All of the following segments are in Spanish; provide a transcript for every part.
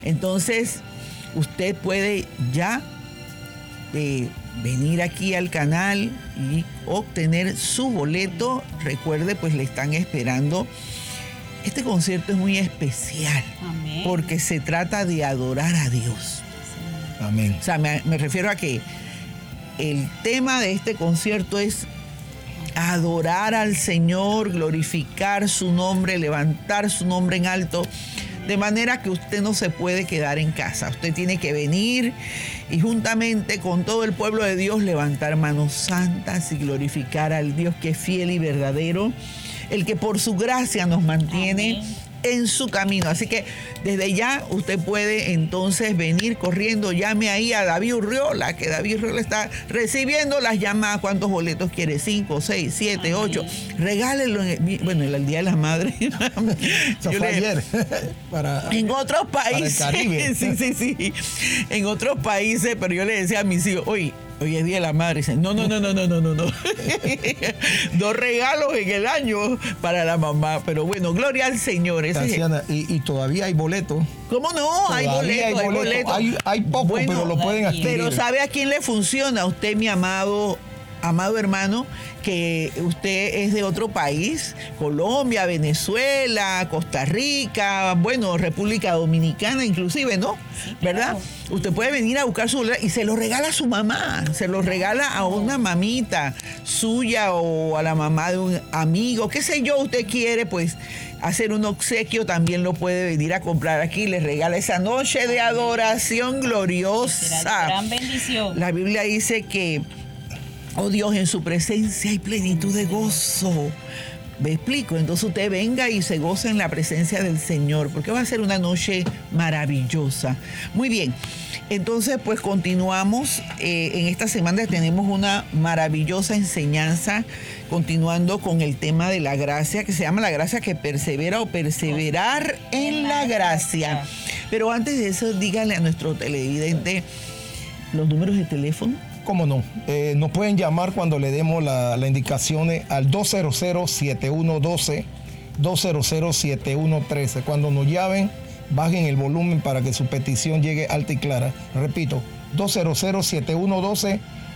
Entonces, usted puede ya venir aquí al canal y obtener su boleto. Recuerde, pues le están esperando. Este concierto es muy especial. Amén. Porque se trata de adorar a Dios. Amén. O sea, me refiero a que el tema de este concierto es adorar al Señor, glorificar su nombre, levantar su nombre en alto, de manera que usted no se puede quedar en casa. Usted tiene que venir y juntamente con todo el pueblo de Dios levantar manos santas y glorificar al Dios que es fiel y verdadero, el que por su gracia nos mantiene. Amén. En su camino. Así que desde ya usted puede entonces venir corriendo. Llame ahí a David Urriola, que David Urriola está recibiendo las llamadas. ¿Cuántos boletos quiere? 5, 6, 7, 8. Regálelo en el Día de las Madres. Eso fue ayer. En otros países. Para el Caribe. Sí. En otros países, pero yo le decía a mis hijos, hoy es Día de la Madre. Dicen, no. 2 regalos en el año para la mamá. Pero bueno, gloria al Señor. Tatiana, y todavía hay boletos. ¿Cómo no? Hay boletos. Hay poco, bueno, pero lo pueden adquirir. Pero ¿sabe a quién le funciona? A usted, mi amado hermano, que usted es de otro país, Colombia, Venezuela, Costa Rica, bueno, República Dominicana inclusive, ¿no? Sí, ¿verdad? Claro. Usted puede venir a buscar su boleto y se lo regala a su mamá, se lo regala a una mamita suya o a la mamá de un amigo, qué sé yo, usted quiere pues hacer un obsequio, también lo puede venir a comprar aquí, le regala esa noche de adoración gloriosa. Será de gran bendición. La Biblia dice que oh Dios, en su presencia hay plenitud de gozo. ¿Me explico? Entonces usted venga y se goza en la presencia del Señor, porque va a ser una noche maravillosa. Muy bien, entonces pues continuamos. En esta semana tenemos una maravillosa enseñanza, continuando con el tema de la gracia, que se llama la gracia que persevera o perseverar en la gracia. Pero antes de eso, dígale a nuestro televidente los números de teléfono. ¿Cómo no? Nos pueden llamar cuando le demos las indicaciones al 200-7112, 200-7113. Cuando nos llamen, bajen el volumen para que su petición llegue alta y clara. Repito, 200-7112,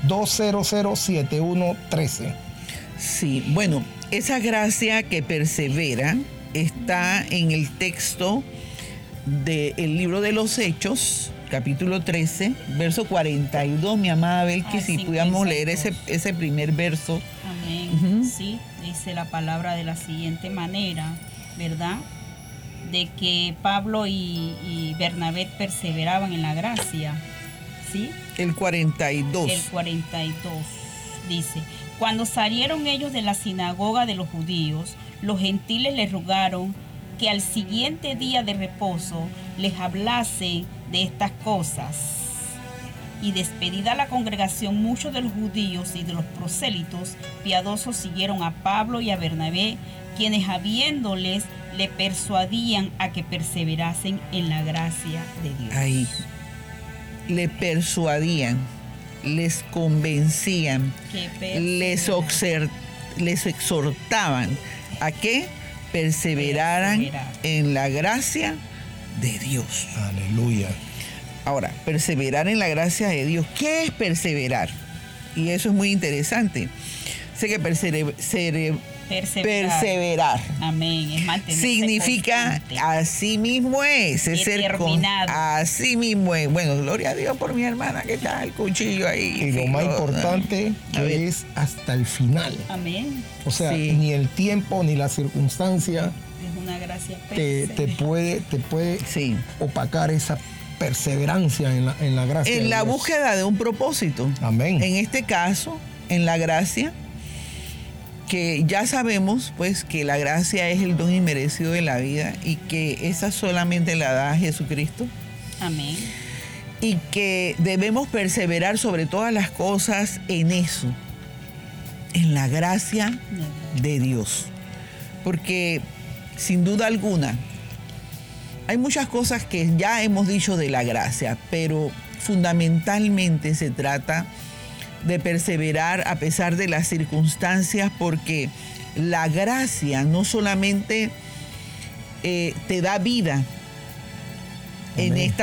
200-7113. Sí, bueno, esa gracia que persevera está en el texto del libro de los Hechos, capítulo 13, verso 42, mi amada Belkis, si pudiéramos leer ese primer verso. Amén. Sí, dice la palabra de la siguiente manera, ¿verdad? De que Pablo y Bernabé perseveraban en la gracia, ¿sí? El 42. El 42 dice, cuando salieron ellos de la sinagoga de los judíos, los gentiles les rogaron que al siguiente día de reposo les hablase de estas cosas. Y despedida la congregación, muchos de los judíos y de los prosélitos piadosos siguieron a Pablo y a Bernabé, quienes habiéndoles le persuadían a que perseverasen en la gracia de Dios. Ahí, le persuadían, les convencían, les exhortaban a que perseveraran en la gracia de Dios. Aleluya. Ahora, perseverar en la gracia de Dios. ¿Qué es perseverar? Y eso es muy interesante. Sé que perseverar. Amén. Es mantenerse significa constante. Así mismo es ser así mismo es. Bueno, gloria a Dios por mi hermana que está el cuchillo ahí. Y lo más importante es hasta el final. Amén. O sea, ni el tiempo ni la circunstancia es una gracia te puede opacar esa perseverancia en la gracia. En la búsqueda de un propósito. Amén. En este caso, en la gracia, que ya sabemos pues que la gracia es el don inmerecido de la vida y que esa solamente la da Jesucristo. Amén. Y que debemos perseverar sobre todas las cosas en eso, en la gracia de Dios. Porque sin duda alguna hay muchas cosas que ya hemos dicho de la gracia, pero fundamentalmente se trata de perseverar a pesar de las circunstancias, porque la gracia no solamente te da vida en esta